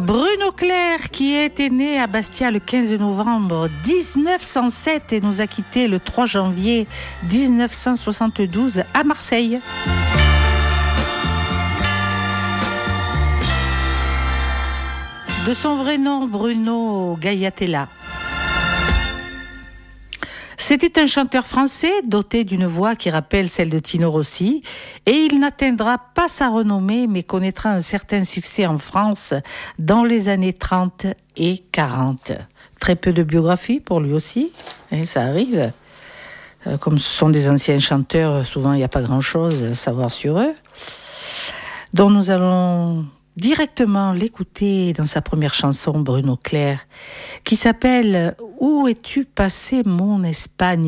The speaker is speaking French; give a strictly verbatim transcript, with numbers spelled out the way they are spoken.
Bruno Clerc, qui était né à Bastia le quinze novembre dix-neuf cent sept et nous a quittés le trois janvier dix-neuf cent soixante-douze à Marseille. De son vrai nom, Bruno Gaiatella. C'était un chanteur français doté d'une voix qui rappelle celle de Tino Rossi et il n'atteindra pas sa renommée mais connaîtra un certain succès en France dans les années trente et quarante. Très peu de biographie pour lui aussi, et ça arrive. Comme ce sont des anciens chanteurs, souvent il n'y a pas grand-chose à savoir sur eux. Donc nous allons directement l'écouter dans sa première chanson, Bruno Clerc, qui s'appelle « Où es-tu passé mon Espagne ?»